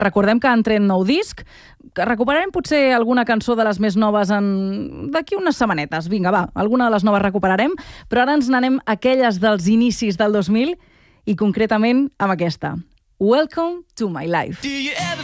Recordem que han tret nou disc, que recuperarem potser alguna cançó de les més noves d'aquí unes setmanetes. Vinga, va, alguna de les noves recuperarem, però ara ens n'anem a aquelles dels inicis del 2000 i concretament amb aquesta. Welcome to my life.